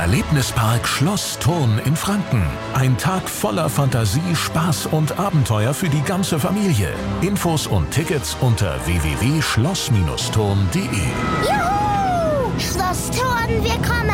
Erlebnispark Schloss Thurn in Franken. Ein Tag voller Fantasie, Spaß und Abenteuer für die ganze Familie. Infos und Tickets unter www.schloss-thurn.de. Juhu! Schloss Thurn, wir kommen!